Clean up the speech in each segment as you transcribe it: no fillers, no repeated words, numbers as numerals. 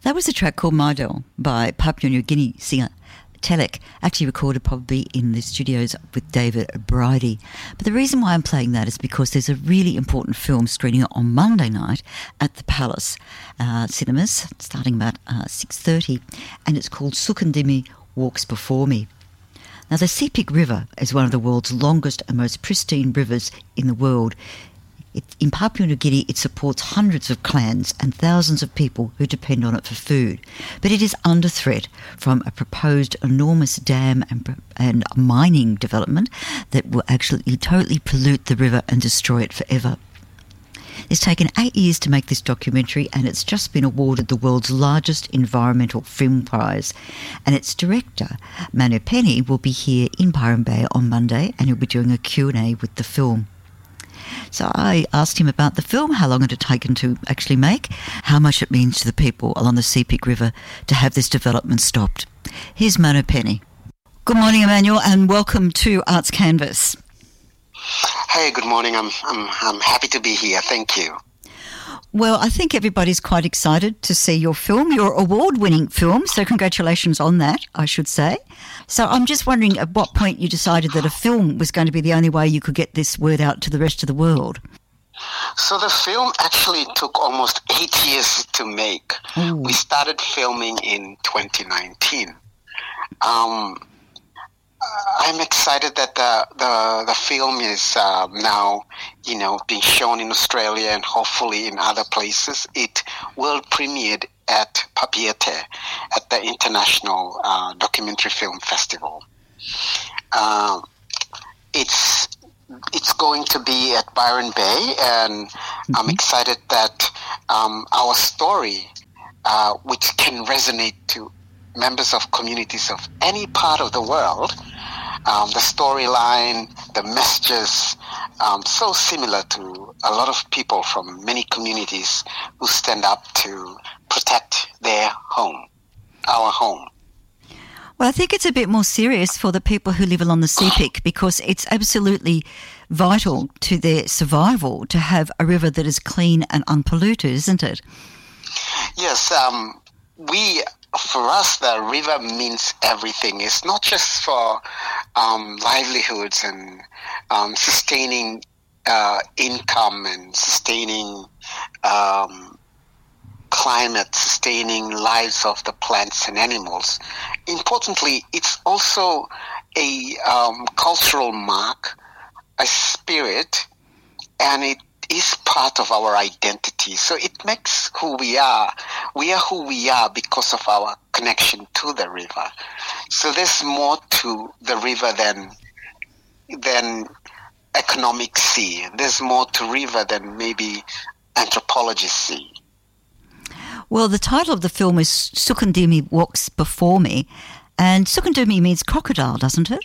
That was a track called Mardel by Papua New Guinea singer Telek, actually recorded probably in the studios with David Bridie. But the reason why I'm playing that is because there's a really important film screening on Monday night at the Palace Cinemas, starting about 6:30, and it's called Sukundimi Walks Before Me. Now, the Sepik River is one of the world's longest and most pristine rivers in the world. In Papua New Guinea, it supports hundreds of clans and thousands of people who depend on it for food. But it is under threat from a proposed enormous dam and mining development that will actually totally pollute the river and destroy it forever. It's taken 8 years to make this documentary, and it's just been awarded the world's largest environmental film prize. And its director, Manu Penny, will be here in Byron Bay on Monday, and he'll be doing a Q&A with the film. So I asked him about the film, how long it had taken to actually make, how much it means to the people along the Sepik River to have this development stopped. Here's Manu Penny. Good morning, Emmanuel, and welcome to Arts Canvas. Hey, good morning. I'm happy to be here. Thank you. Well, I think everybody's quite excited to see your film, your award-winning film, so congratulations on that, I should say. So I'm just wondering at what point you decided that a film was going to be the only way you could get this word out to the rest of the world. So the film actually took almost 8 years to make. Ooh. We started filming in 2019. I'm excited that the film is now, being shown in Australia and hopefully in other places. It will premiere at Papeete at the International Documentary Film Festival. It's going to be at Byron Bay, and I'm excited that our story, which can resonate to members of communities of any part of the world, the storyline, the messages, so similar to a lot of people from many communities who stand up to protect their home, our home. Well, I think it's a bit more serious for the people who live along the Sepik, because it's absolutely vital to their survival to have a river that is clean and unpolluted, isn't it? Yes, for us, the river means everything. It's not just for livelihoods and sustaining income and sustaining climate, sustaining lives of the plants and animals. Importantly, it's also a cultural mark, a spirit, and it is part of our identity. So it makes who we are. We are who we are because of our connection to the river. So there's more to the river than economics see. There's more to river than maybe anthropologists see. Well, the title of the film is Sukundimi Walks Before Me, and Sukundimi means crocodile, doesn't it?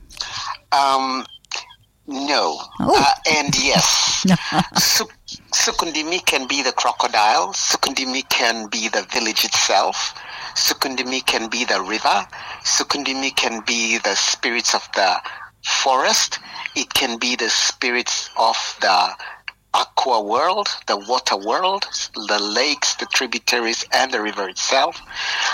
No. Oh. And yes. Sukundimi can be the crocodile. Sukundimi can be the village itself. Sukundimi can be the river. Sukundimi can be the spirits of the forest. It can be the spirits of the aqua world, the water world, the lakes, the tributaries, and the river itself.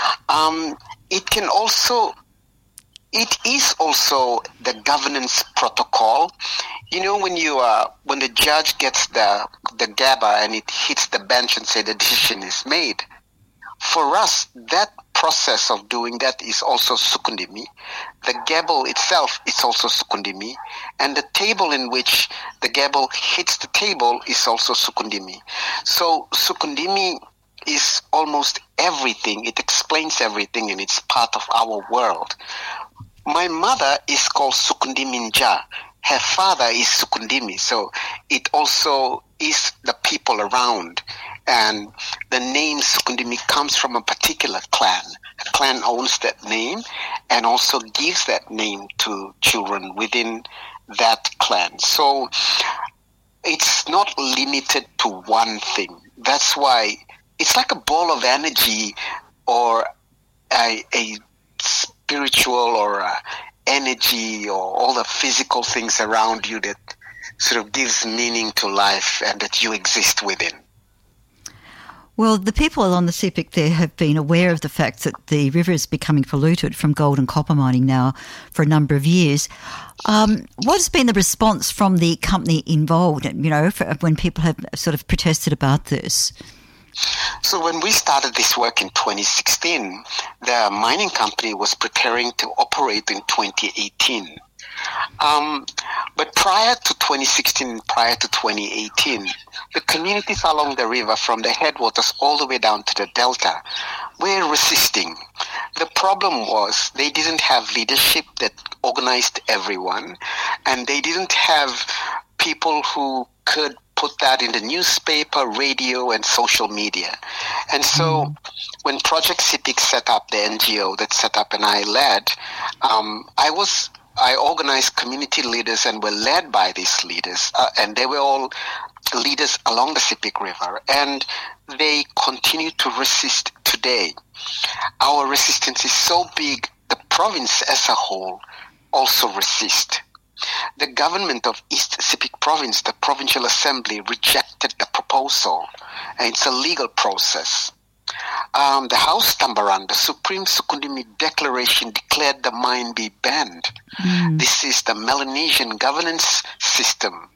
It is also the governance protocol. When the judge gets the GABA and it hits the bench and say the decision is made, for us, that process of doing that is also Sukundimi. The gavel itself is also Sukundimi, and the table in which the gavel hits the table is also Sukundimi. So Sukundimi is almost everything. It explains everything, and it's part of our world. My mother is called Sukundiminja. Her father is Sukundimi, so it also is the people around. And the name Sukundimi comes from a particular clan. A clan owns that name and also gives that name to children within that clan. So it's not limited to one thing. That's why it's like a ball of energy or a spiritual or energy or all the physical things around you that sort of gives meaning to life and that you exist within. Well, the people along the Sepik there have been aware of the fact that the river is becoming polluted from gold and copper mining now for a number of years. What has been the response from the company involved, when people have sort of protested about this? So when we started this work in 2016, the mining company was preparing to operate in 2018. But prior to 2016 and prior to 2018, the communities along the river from the headwaters all the way down to the delta were resisting. The problem was they didn't have leadership that organized everyone, and they didn't have people who could put that in the newspaper, radio, and social media. And so when Project Sepik set up, the NGO that set up and I led, I organized community leaders and were led by these leaders, and they were all leaders along the Sepik River, and they continue to resist today. Our resistance is so big, the province as a whole also resists. The government of East Sepik Province, the Provincial Assembly, rejected the proposal, and it's a legal process. The House Tambaran, the Supreme Sukundimi Declaration, declared the mine be banned. This is the Melanesian governance system.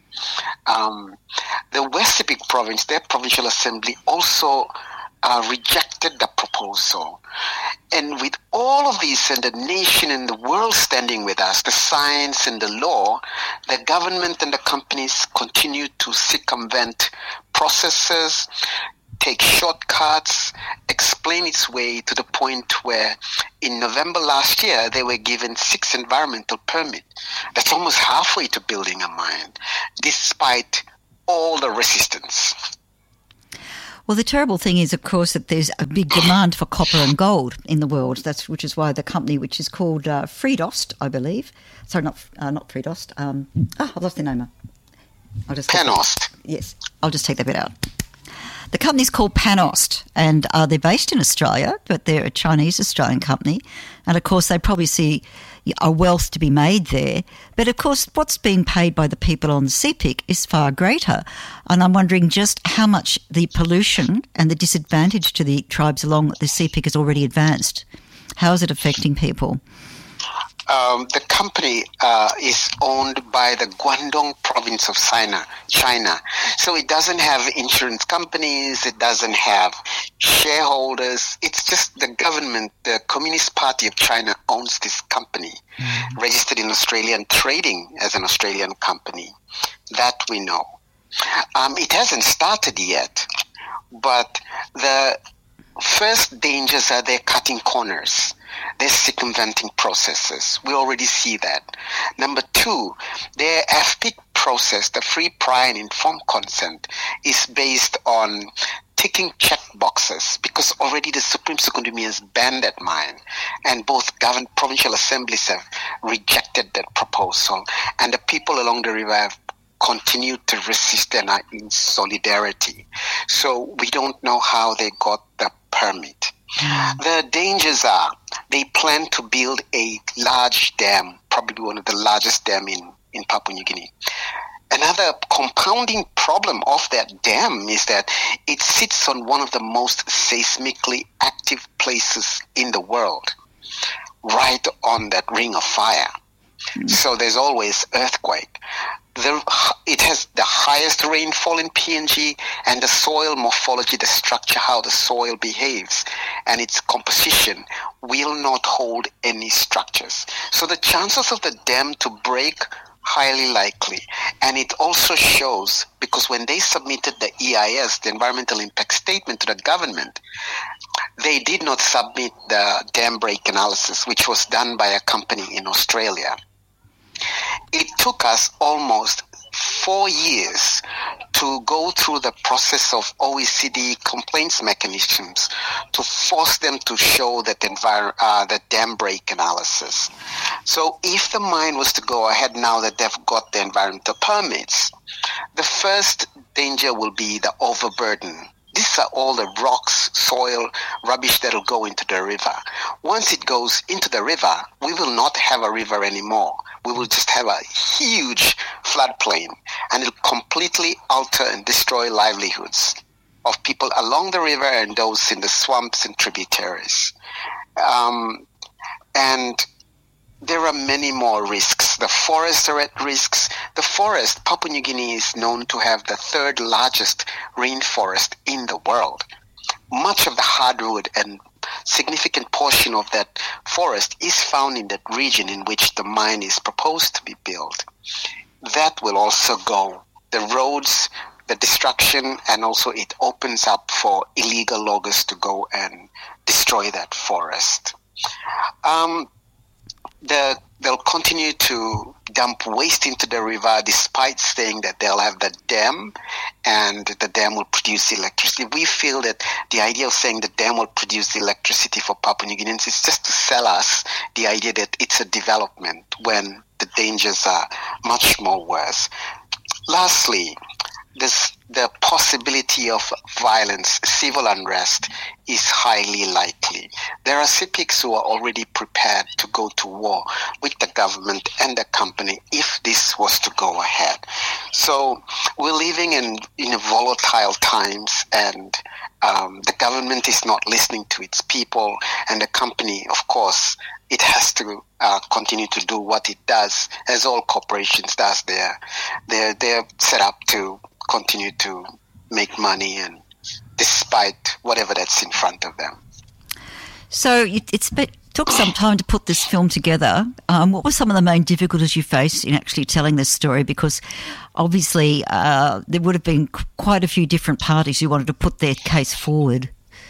The West Sepik Province, their Provincial Assembly, also rejected the proposal. And with all of these and the nation and the world standing with us, the science and the law, the government and the companies continue to circumvent processes, take shortcuts, explain its way to the point where in November last year, they were given 6 environmental permits. That's almost halfway to building a mine, despite all the resistance. Well, the terrible thing is, of course, that there's a big demand for copper and gold in the world. Which is why the company, which is called Friedost, I believe. Sorry, not Friedost. I've lost the name. Panost. Yes, I'll just take that bit out. The company's called Panost, and they're based in Australia, but they're a Chinese-Australian company. And, of course, they probably see a wealth to be made there. But, of course, what's being paid by the people on the Sepik is far greater. And I'm wondering just how much the pollution and the disadvantage to the tribes along the Sepik has already advanced. How is it affecting people? The company is owned by the Guangdong province of China. So it doesn't have insurance companies, it doesn't have shareholders. It's just the government, the Communist Party of China owns this company, registered in Australia and trading as an Australian company. That we know. It hasn't started yet, but the first dangers are they're cutting corners. They're circumventing processes. We already see that. Number 2, their FPIC process, the free, prior, and informed consent, is based on ticking check boxes because already the Supreme Sukundimi has banned that mine, and both provincial assemblies have rejected that proposal, and the people along the river have continued to resist and are in solidarity. So we don't know how they got the permit. The dangers are they plan to build a large dam, probably one of the largest dam in Papua New Guinea. Another compounding problem of that dam is that it sits on one of the most seismically active places in the world, right on that ring of fire. So there's always earthquake. It has the highest rainfall in PNG, and the soil morphology, the structure, how the soil behaves, and its composition will not hold any structures. So the chances of the dam to break, highly likely. And it also shows, because when they submitted the EIS, the Environmental Impact Statement, to the government, they did not submit the dam break analysis, which was done by a company in Australia. It took us almost 4 years to go through the process of OECD complaints mechanisms to force them to show that the dam break analysis. So if the mine was to go ahead now that they've got the environmental permits, the first danger will be the overburden. These are all the rocks, soil, rubbish that will go into the river. Once it goes into the river, we will not have a river anymore. We will just have a huge floodplain, and it will completely alter and destroy livelihoods. of people along the river and those in the swamps and tributaries. And there are many more risks. The forests are at risks. The forest, Papua New Guinea is known to have the third largest rainforest in the world. Much of the hardwood and significant portion of that forest is found in that region in which the mine is proposed to be built. That will also go. The roads, the destruction, and also it opens up for illegal loggers to go and destroy that forest. They'll continue to dump waste into the river despite saying that they'll have the dam and the dam will produce electricity. We feel that the idea of saying the dam will produce electricity for Papua New Guineans is just to sell us the idea that it's a development when the dangers are much more worse. Lastly, the possibility of violence, civil unrest, is highly likely. There are CIPICs who are already prepared to go to war with the government and the company if this was to go ahead. So we're living in volatile times, and the government is not listening to its people, and the company, of course, it has to continue to do what it does, as all corporations does. They're set up to continue to make money, and despite whatever that's in front of them. So it took some time to put this film together. What were some of the main difficulties you faced in actually telling this story? Because obviously there would have been quite a few different parties who wanted to put their case forward.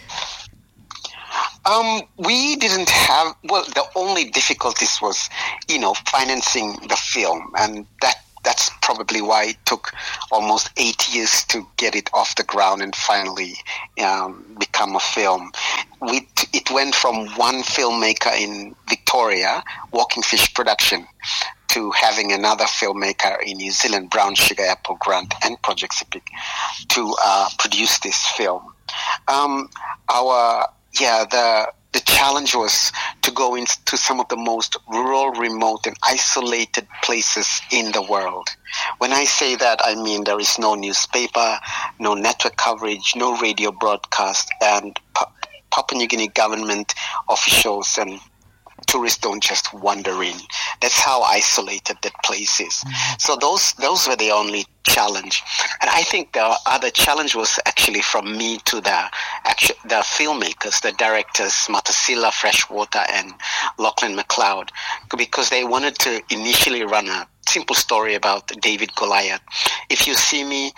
We didn't have, the only difficulties was, financing the film, and that's probably why it took almost 8 years to get it off the ground and finally become a film. It went from one filmmaker in Victoria, Walking Fish Production, to having another filmmaker in New Zealand, Brown Sugar Apple Grant and Project CIPIC, to produce this film. The challenge was to go into some of the most rural, remote, and isolated places in the world. When I say that, I mean there is no newspaper, no network coverage, no radio broadcast, and Papua New Guinea government officials and tourists don't just wander in. That's how isolated that place is. So those were the only challenge. And I think the other challenge was actually from me to the filmmakers, the directors, Matasila Freshwater and Lachlan McLeod, because they wanted to initially run a simple story about David Goliath. If you see me,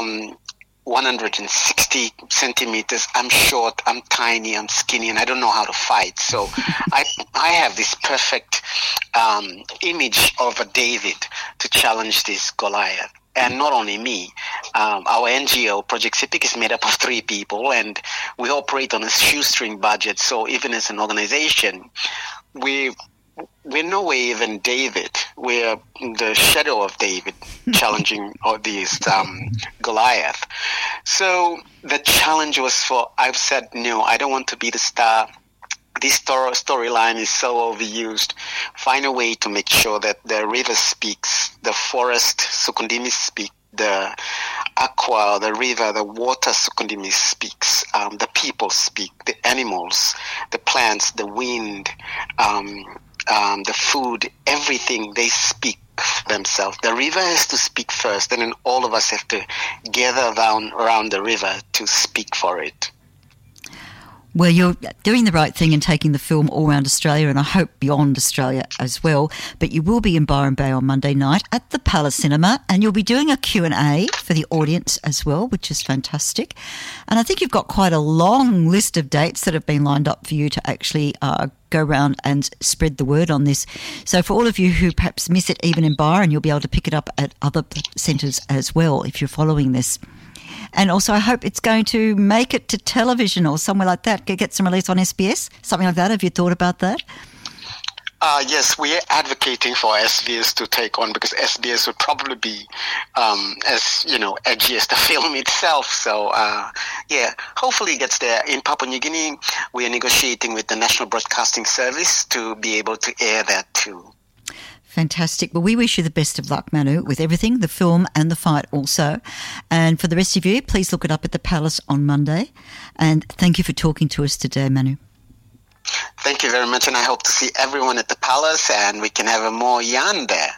160 centimeters, I'm short, I'm tiny, I'm skinny, and I don't know how to fight. So I have this perfect image of a David to challenge this Goliath. And not only me, our NGO, Project CIPIC, is made up of 3 people, and we operate on a shoestring budget. So even as an organization, we're no way even David. We're the shadow of David challenging all these Goliath. So the challenge was I've said, no, I don't want to be the star. This storyline is so overused. Find a way to make sure that the river speaks, the forest, Sukundimi speak, the aqua, the river, the water, Sukundimi speaks, the people speak, the animals, the plants, the wind, the food, everything, they speak for themselves. The river has to speak first, and then all of us have to gather around the river to speak for it. Well, you're doing the right thing and taking the film all around Australia, and I hope beyond Australia as well. But you will be in Byron Bay on Monday night at the Palace Cinema, and you'll be doing a Q&A for the audience as well, which is fantastic. And I think you've got quite a long list of dates that have been lined up for you to actually go around and spread the word on this. So for all of you who perhaps miss it even in Byron, you'll be able to pick it up at other centres as well if you're following this. And also I hope it's going to make it to television or somewhere like that, get some release on SBS, something like that. Have you thought about that? Yes, we are advocating for SBS to take on, because SBS would probably be as edgy as the film itself. So hopefully it gets there. In Papua New Guinea, we are negotiating with the National Broadcasting Service to be able to air that too. Fantastic. Well, we wish you the best of luck, Manu, with everything, the film and the fight also. And for the rest of you, please look it up at the Palace on Monday. And thank you for talking to us today, Manu. Thank you very much, and I hope to see everyone at the Palace and we can have a more yarn there.